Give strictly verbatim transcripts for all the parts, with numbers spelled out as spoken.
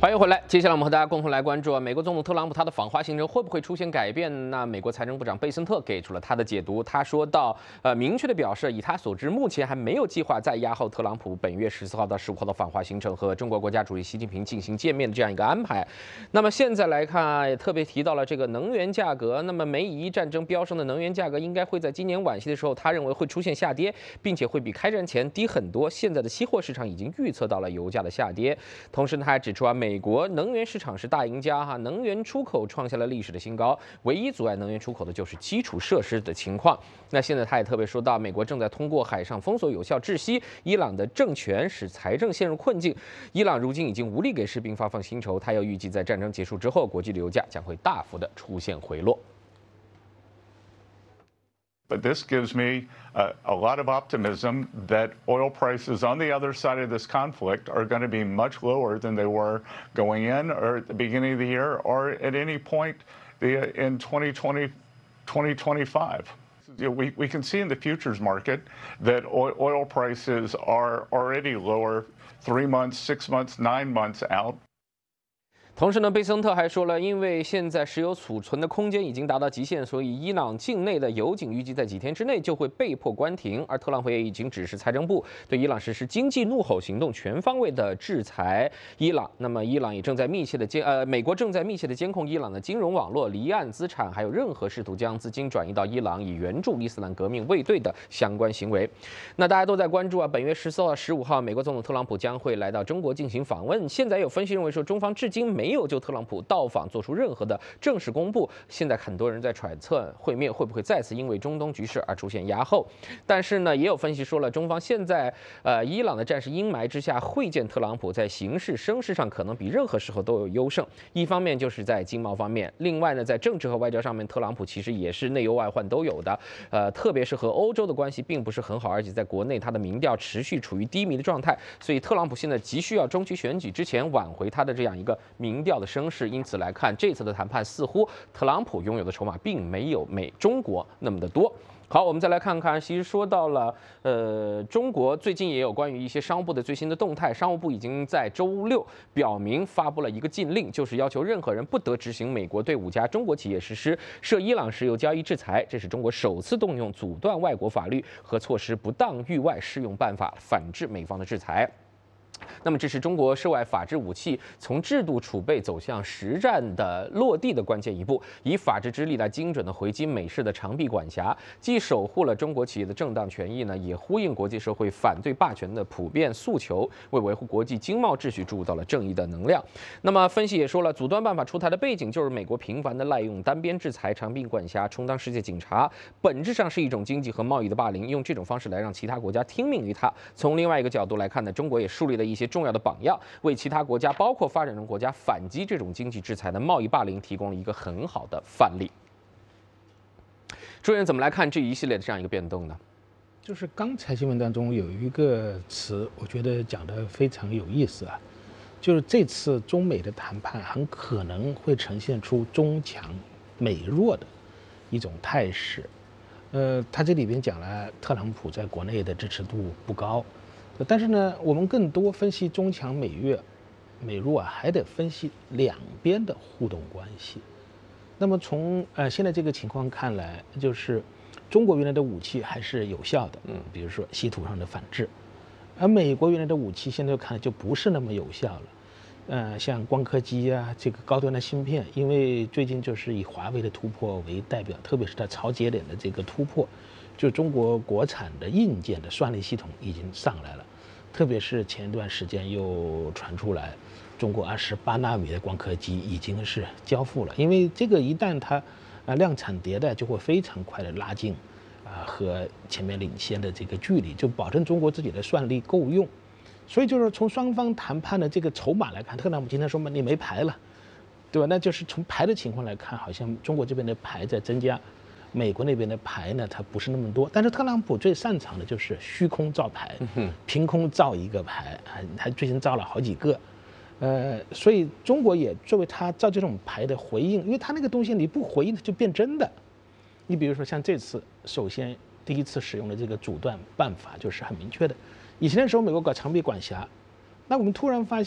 欢迎回来，接下来我们和大家共同来关注啊，美国总统特朗普他的访华行程会不会出现改变？那美国财政部长贝森特给出了他的解读，他说到，呃，明确的表示，以他所知，目前还没有计划再押后特朗普本月十四号到十五号的访华行程和中国国家主席习近平进行见面的这样一个安排。那么现在来看啊，也特别提到了这个能源价格，那么美以伊战争飙升的能源价格应该会在今年晚些的时候，他认为会出现下跌，并且会比开战前低很多。现在的期货市场已经预测到了油价的下跌，同时呢，他还指出啊，美国能源市场是大赢家哈，能源出口创下了历史的新高，唯一阻碍能源出口的就是基础设施的情况。那现在他也特别说到，美国正在通过海上封锁有效窒息伊朗的政权，使财政陷入困境。伊朗如今已经无力给士兵发放薪酬，他又预计在战争结束之后，国际的油价将会大幅的出现回落。 But this gives me uh, a lot of optimism that oil prices on the other side of this conflict are going to be much lower than they were going in or at the beginning of the year or at any point the, in twenty twenty, twenty twenty-five. You know, we, we can see in the futures market that oil, oil prices are already lower three months, six months, nine months out. 同时呢，贝森特还说了，因为现在石油储存的空间已经达到极限，所以伊朗境内的油井预计在几天之内就会被迫关停。而特朗普也已经指示财政部对伊朗实施经济怒吼行动，全方位的制裁伊朗。那么，伊朗也正在密切的监呃，美国正在密切的监控伊朗的金融网络、离岸资产，还有任何试图将资金转移到伊朗以援助伊斯兰革命卫队的相关行为。那大家都在关注啊，本月十四号、十五号，美国总统特朗普将会来到中国进行访问。现在有分析认为说，中方至今没有就特朗普到访做出任何的正式公布，现在很多人在揣测会面会不会再次因为中东局势而出现压后。但是呢，也有分析说了，中方现在呃伊朗的战事阴霾之下会见特朗普，在形势声势上可能比任何时候都有优胜。一方面就是在经贸方面，另外呢，在政治和外交上面，特朗普其实也是内忧外患都有的。呃，特别是和欧洲的关系并不是很好，而且在国内他的民调持续处于低迷的状态，所以特朗普现在急需要中期选举之前挽回他的这样一个民调的声势。因此来看，这次的谈判似乎特朗普拥有的筹码并没有美中国那么的多。好，我们再来看看，其实说到了，呃，中国最近也有关于一些商务部的最新的动态。商务部已经在周六表明发布了一个禁令，就是要求任何人不得执行美国对五家中国企业实施涉伊朗石油交易制裁。这是中国首次动用阻断外国法律和措施不当域外适用办法反制美方的制裁。那么，这是中国涉外法治武器从制度储备走向实战的落地的关键一步，以法治之力来精准的回击美式的长臂管辖，既守护了中国企业的正当权益呢，也呼应国际社会反对霸权的普遍诉求，为维护国际经贸秩序注入到了正义的能量。那么，分析也说了，阻断办法出台的背景就是美国频繁的滥用单边制裁、长臂管辖，充当世界警察，本质上是一种经济和贸易的霸凌，用这种方式来让其他国家听命于他。从另外一个角度来看呢，中国也树立了一些重要的榜样，为其他国家，包括发展中国家反击这种经济制裁的贸易霸凌提供了一个很好的范例。朱元怎么来看这一系列的这样一个变动呢？ 就是刚才新闻当中有一个词，我觉得讲得非常有意思啊，就是这次中美的谈判很可能会呈现出中强美弱的一种态势。呃，他这里边讲了，特朗普在国内的支持度不高。但是呢，我们更多分析中强美弱，美弱啊，还得分析两边的互动关系。那么从呃现在这个情况看来，就是中国原来的武器还是有效的，嗯，比如说稀土上的反制，而美国原来的武器现在看来就不是那么有效了。呃，像光刻机啊，这个高端的芯片，因为最近就是以华为的突破为代表，特别是它超节点的这个突破，就中国国产的硬件的算力系统已经上来了。特别是前一段时间又传出来，中国二十八纳米的光刻机已经是交付了，因为这个一旦它啊量产迭代，就会非常快的拉近啊和前面领先的这个距离，就保证中国自己的算力够用。所以就是从双方谈判的这个筹码来看，特朗普今天说嘛，你没牌了，对吧？那就是从牌的情况来看，好像中国这边的牌在增加。美国那边的牌呢，它不是那么多，但是特朗普最擅长的就是虚空造牌，凭空造一个牌，还最近造了好几个，呃，所以中国也作为他造这种牌的回应，因为他那个东西你不回应它就变真的。你比如说像这次，首先第一次使用的这个阻断办法就是很明确的，以前的时候美国搞长臂管辖，那我们突然发现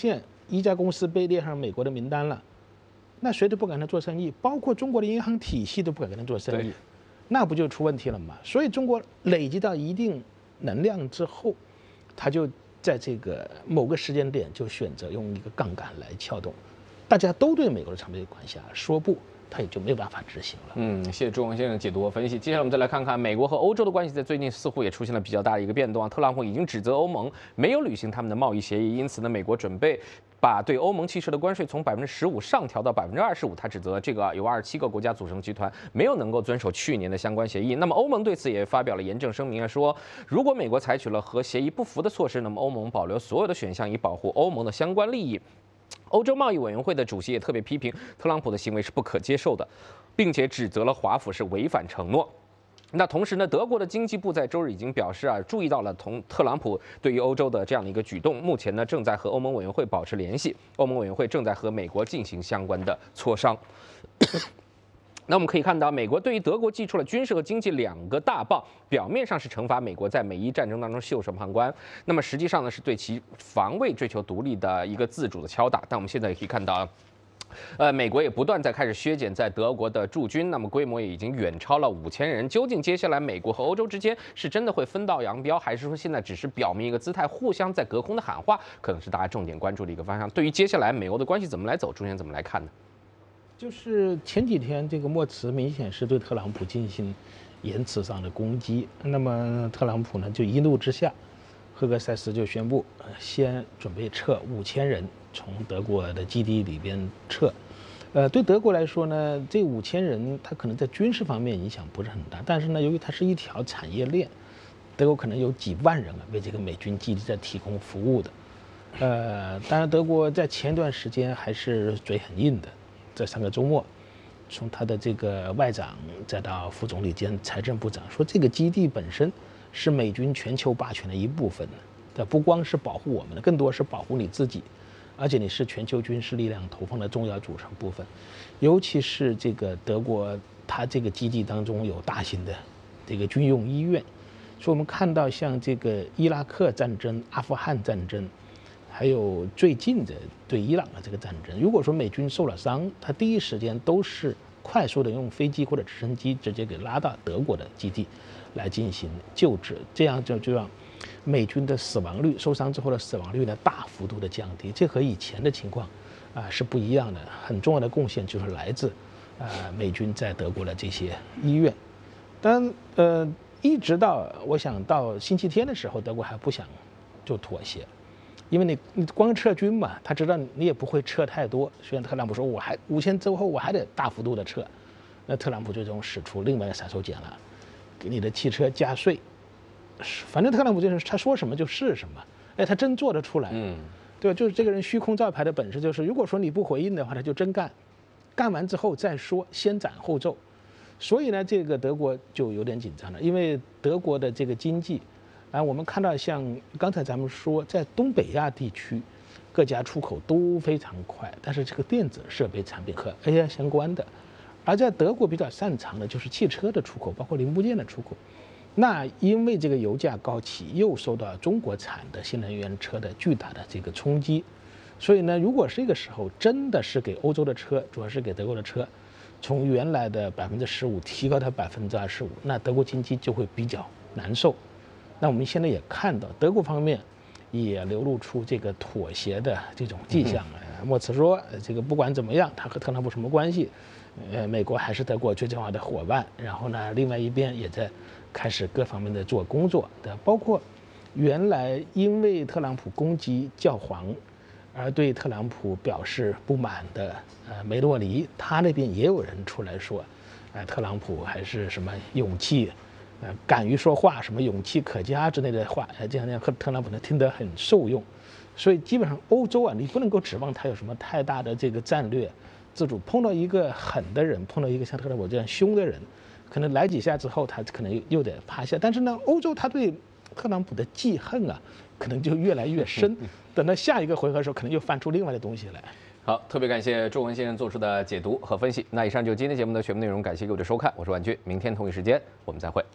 一家公司被列上美国的名单了，那谁都不敢跟他做生意，包括中国的银行体系都不敢跟他做生意，那不就出问题了吗？所以中国累积到一定能量之后，他就在这个某个时间点就选择用一个杠杆来撬动，大家都对美国的长臂管辖说不，他也就没有办法执行了。 嗯，谢谢朱文先生的解读和分析。接下来我们再来看看美国和欧洲的关系，在最近似乎也出现了比较大的一个变动啊。特朗普已经指责欧盟没有履行他们的贸易协议，因此呢，美国准备把对欧盟汽车的关税从百分之十五上调到百分之二十五。他指责这个由二十七个国家组成集团没有能够遵守去年的相关协议。那么欧盟对此也发表了严正声明啊，说如果美国采取了和协议不符的措施，那么欧盟保留所有的选项以保护欧盟的相关利益。欧洲贸易委员会的主席也特别批评特朗普的行为是不可接受的，并且指责了华府是违反承诺。那同时呢，德国的经济部在周日已经表示啊，注意到了同特朗普对于欧洲的这样的一个举动，目前呢正在和欧盟委员会保持联系，欧盟委员会正在和美国进行相关的磋商。那我们可以看到，美国对于德国寄出了军事和经济两个大棒，表面上是惩罚美国在美伊战争当中袖手旁观，那么实际上呢是对其防卫追求独立的一个自主的敲打。但我们现在也可以看到，呃，美国也不断在开始削减在德国的驻军，那么规模也已经远超了五千人。究竟接下来美国和欧洲之间是真的会分道扬镳，还是说现在只是表明一个姿态，互相在隔空的喊话，可能是大家重点关注的一个方向。对于接下来美欧的关系怎么来走，朱先怎么来看呢？ 就是前几天这个莫茨明显是对特朗普进行言辞上的攻击，那么特朗普呢就一怒之下，赫格塞斯就宣布，呃，先准备撤五千人从德国的基地里边撤。呃，对德国来说呢，这五千人他可能在军事方面影响不是很大，但是呢，由于它是一条产业链，德国可能有几万人啊为这个美军基地在提供服务的。呃，当然德国在前一段时间还是嘴很硬的。这上个周末，从他的这个外长再到副总理兼财政部长，说这个基地本身是美军全球霸权的一部分，这不光是保护我们的，更多是保护你自己，而且你是全球军事力量投放的重要组成部分。尤其是这个德国，它这个基地当中有大型的这个军用医院，所以我们看到像这个伊拉克战争、阿富汗战争。还有最近的对伊朗的这个战争，如果说美军受了伤，他第一时间都是快速的用飞机或者直升机直接给拉到德国的基地来进行救治，这样就就让美军的死亡率、受伤之后的死亡率呢大幅度的降低，这和以前的情况啊是不一样的。很重要的贡献就是来自啊美军在德国的这些医院。当然，呃，一直到我想到星期天的时候，德国还不想就妥协。因为你你光撤军嘛，他知道你也不会撤太多。虽然特朗普说我还五千之后我还得大幅度的撤，那特朗普最终使出另外一个杀手锏了，给你的汽车加税。反正特朗普就是他说什么就是什么，哎，他真做得出来，嗯，对吧？就是这个人虚空造牌的本事，就是如果说你不回应的话，他就真干，干完之后再说，先斩后奏。所以呢，这个德国就有点紧张了，因为德国的这个经济。啊，我们看到像刚才咱们说，在东北亚地区，各家出口都非常快，但是这个电子设备产品和 A I 相关的，而在德国比较擅长的就是汽车的出口，包括零部件的出口。那因为这个油价高企，又受到中国产的新能源车的巨大的这个冲击，所以呢，如果这个时候真的是给欧洲的车，主要是给德国的车，从原来的百分之十五提高到百分之二十五，那德国经济就会比较难受。那我们现在也看到，德国方面也流露出这个妥协的这种迹象。呃，莫茨说，这个不管怎么样，他和特朗普什么关系？呃，美国还是德国最重要的伙伴。然后呢，另外一边也在开始各方面的做工作的，包括原来因为特朗普攻击教皇而对特朗普表示不满的呃梅洛尼，他那边也有人出来说，呃，特朗普还是什么勇气。呃，敢于说话，什么勇气可嘉之类的话，呃，这样让特朗普呢听得很受用，所以基本上欧洲啊，你不能够指望他有什么太大的这个战略自主。碰到一个狠的人，碰到一个像特朗普这样凶的人，可能来几下之后，他可能又得趴下。但是呢，欧洲他对特朗普的记恨啊，可能就越来越深。等到下一个回合的时候，可能又翻出另外的东西来。 好，特别感谢周文先生做出的解读和分析。那以上就是今天节目的全部内容，感谢各位的收看，我是万军，明天同一时间我们再会。